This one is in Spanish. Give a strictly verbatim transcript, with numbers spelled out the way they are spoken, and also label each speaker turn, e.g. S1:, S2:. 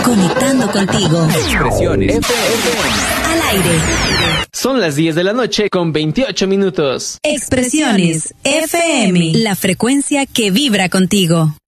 S1: Conectando contigo.
S2: Expresiones F M.
S1: Al aire.
S3: Son las diez de la noche con veintiocho minutos.
S1: Expresiones F M. La frecuencia que vibra contigo.